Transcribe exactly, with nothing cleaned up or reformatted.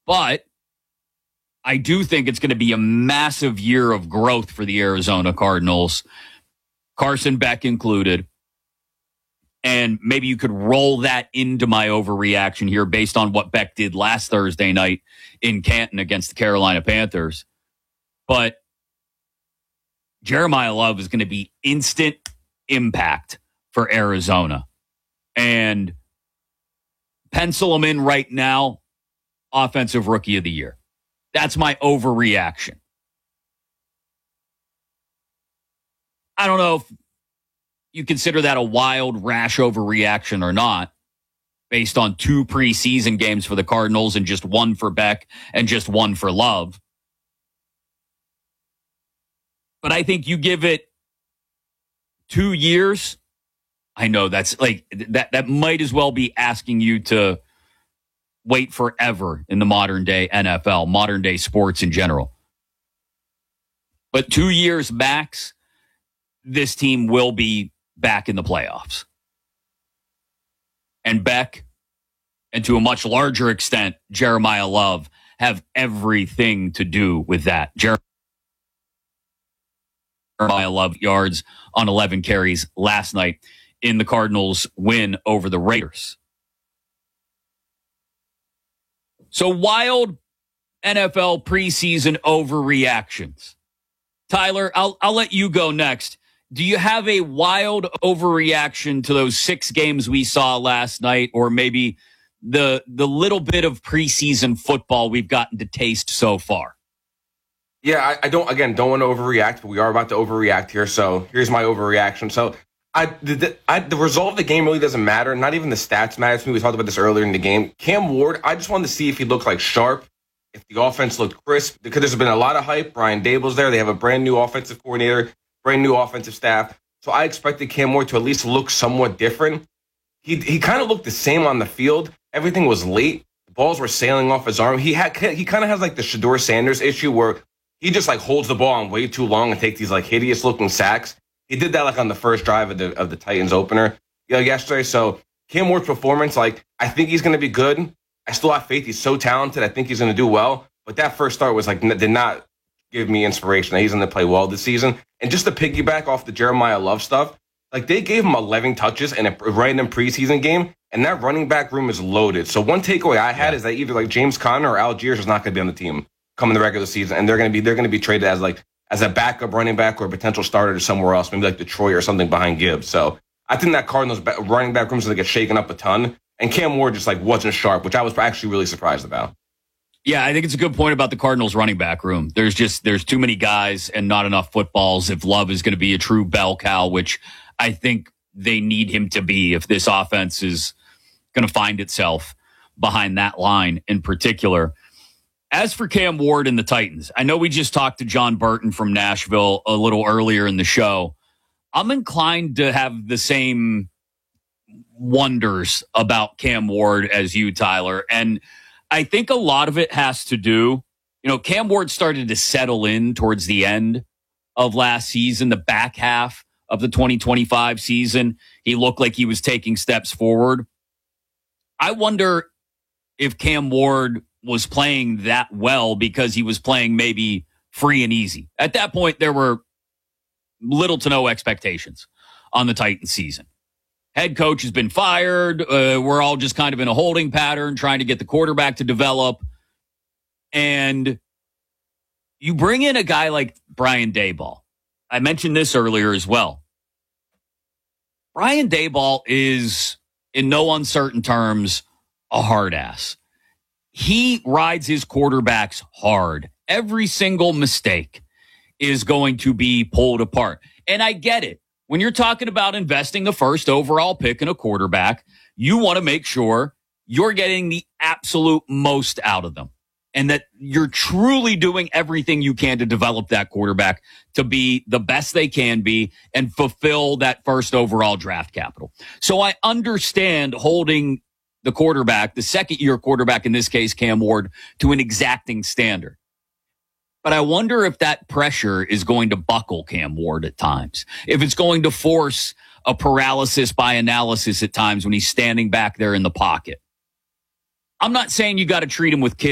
But I do think it's going to be a massive year of growth for the Arizona Cardinals, Carson Beck included. And maybe you could roll that into my overreaction here based on what Beck did last Thursday night in Canton against the Carolina Panthers. But Jeremiah Love is going to be instant impact for Arizona. And pencil him in right now, Offensive Rookie of the Year. That's my overreaction. I don't know if you consider that a wild, rash overreaction or not, based on two preseason games for the Cardinals and just one for Beck and just one for Love. But I think you give it two years. I know that's like that. That might as well be asking you to wait forever in the modern day N F L, modern day sports in general. But two years max, this team will be back in the playoffs. And Beck, and to a much larger extent, Jeremiah Love, have everything to do with that. Jeremiah Love yards on eleven carries last night in the Cardinals' win over the Raiders. So wild N F L preseason overreactions. Tyler, I'll I'll let you go next. Do you have a wild overreaction to those six games we saw last night, or maybe the the little bit of preseason football we've gotten to taste so far? Yeah, I, I don't, again, don't want to overreact, but we are about to overreact here. So here's my overreaction. So I the, the, I, the result of the game really doesn't matter. Not even the stats matter to me. We talked about this earlier in the game. Cam Ward, I just wanted to see if he looked like sharp, if the offense looked crisp, because there's been a lot of hype. Brian Daboll's there. They have a brand new offensive coordinator, brand new offensive staff. So I expected Cam Ward to at least look somewhat different. He he kind of looked the same on the field. Everything was late. The balls were sailing off his arm. He had he kind of has like the Shedeur Sanders issue where he just like holds the ball on way too long and takes these like hideous looking sacks. He did that like on the first drive of the of the Titans opener, you know, yesterday. So Cam Ward's performance, like I think he's going to be good. I still have faith. He's so talented. I think he's going to do well. But that first start was like n- did not give me inspiration that he's going to play well this season. And just to piggyback off the Jeremiah Love stuff, like they gave him eleven touches in a random preseason game, and that running back room is loaded. So one takeaway I had yeah. is that either like James Conner or Algiers is not going to be on the team coming the regular season, and they're going to be they're going to be traded as like as a backup running back or a potential starter to somewhere else, maybe like Detroit or something behind Gibbs. So I think that Cardinals ba- running back room is going to get shaken up a ton, and Cam Ward just like wasn't sharp, which I was actually really surprised about. Yeah, I think it's a good point about the Cardinals running back room. There's just there's too many guys and not enough footballs if Love is going to be a true bell cow, which I think they need him to be if this offense is going to find itself behind that line in particular. As for Cam Ward and the Titans, I know we just talked to John Burton from Nashville a little earlier in the show. I'm inclined to have the same wonders about Cam Ward as you, Tyler. And I think a lot of it has to do, you know, Cam Ward started to settle in towards the end of last season, the back half of the twenty twenty-five season. He looked like he was taking steps forward. I wonder if Cam Ward was playing that well because he was playing maybe free and easy. At that point, there were little to no expectations on the Titans season. Head coach has been fired. Uh, we're all just kind of in a holding pattern, trying to get the quarterback to develop. And you bring in a guy like Brian Daboll. I mentioned this earlier as well. Brian Daboll is, in no uncertain terms, a hard ass. He rides his quarterbacks hard. Every single mistake is going to be pulled apart. And I get it. When you're talking about investing the first overall pick in a quarterback, you want to make sure you're getting the absolute most out of them and that you're truly doing everything you can to develop that quarterback to be the best they can be and fulfill that first overall draft capital. So I understand holding the quarterback, the second year quarterback, in this case, Cam Ward, to an exacting standard. But I wonder if that pressure is going to buckle Cam Ward at times, if it's going to force a paralysis by analysis at times when he's standing back there in the pocket. I'm not saying you got to treat him with kids.